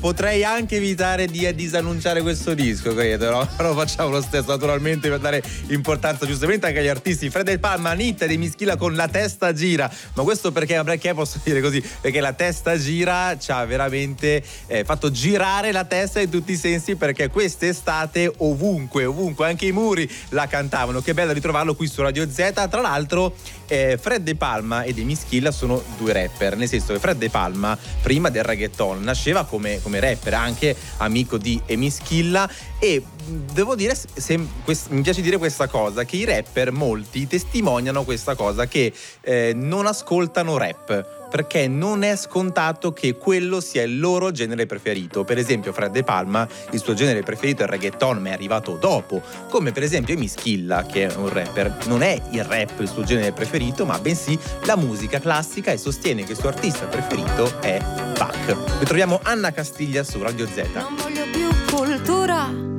potrei anche evitare di disannunciare questo disco, credo, no? Però lo facciamo lo stesso, naturalmente, per dare importanza giustamente anche agli artisti. Fred De Palma, Anita De Mischilla con La testa gira. Ma questo perché posso dire così? Perché La testa gira ci ha veramente fatto girare la testa in tutti i sensi, perché quest'estate ovunque, anche i muri la cantavano. Che bello ritrovarlo qui su Radio Z. Tra l'altro Fred De Palma e De Mischilla sono due rapper, nel senso che Fred De Palma prima del reggaeton nasceva come rapper, anche amico di Emischilla, e devo dire, mi piace dire questa cosa, che i rapper molti testimoniano questa cosa, che non ascoltano rap perché non è scontato che quello sia il loro genere preferito. Per esempio Fred De Palma, il suo genere preferito è il reggaeton, ma è arrivato dopo, come per esempio Emischilla, che è un rapper. Non è il rap il suo genere preferito, ma bensì la musica classica, e sostiene che il suo artista preferito è Bach. Ritroviamo Anna Castiglia su Radio Z. Non voglio più cultura,